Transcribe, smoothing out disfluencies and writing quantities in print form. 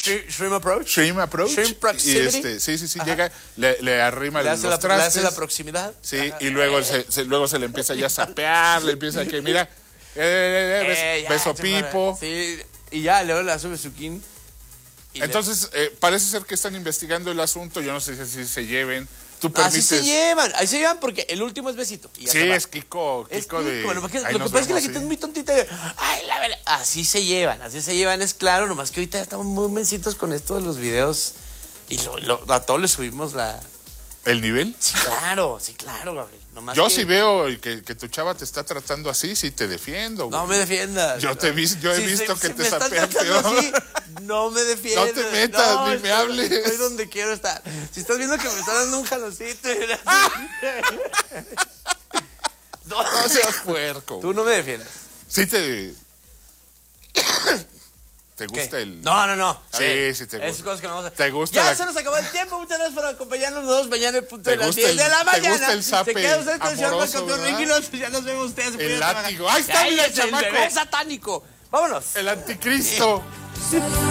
Shrimp approach. Shrimp approach. Shrimp Y proximity. sí, llega, le arrima Le hace los le trastes. hace la proximidad. Sí, y luego luego se le empieza ya a sapear, le empieza a que, mira, beso pipo. Sí, y ya, luego le hace besuquín. Entonces, parece ser que están investigando el asunto, yo no sé si se lleven. ¿Tú permites? permites? Ahí se llevan porque el último es besito. Y ya Sí, se va. es Kiko de... Lo que Ahí nos pasa es que la vemos, gente sí. es muy tontita. Ay, así se llevan, es claro. Nomás que ahorita ya estamos muy mencitos con esto de los videos. Y a todos les subimos la... ¿El nivel? Sí, claro, Gabriel. Nomás Yo que... sí veo que tu chava te está tratando así, sí te defiendo, güey. No me defiendas. Yo he visto que te sapean peor. peor. Así, no me defiendas. No te metas, ni me hables. Estoy donde quiero estar. Si estás viendo que me está dando un jaloncito. No seas puerco. Tú no me defiendes. Sí ¿Te gusta ¿Qué? el...? No. A Sí, ver, sí te gusta. esas cosas que no vamos a... ¿Te gusta Ya la- se nos acabó el tiempo. Muchas gracias por acompañarnos. Nos vemos mañana en punto de ¿Te las gusta 10 el- de la te mañana. gusta el zape Se queda usted con el señor amoroso, campeón ¿verdad? Ricky López. Ya nos vemos ustedes. El látigo. Ahí está, mira el chamaco. El bebé satánico. Vámonos. El anticristo.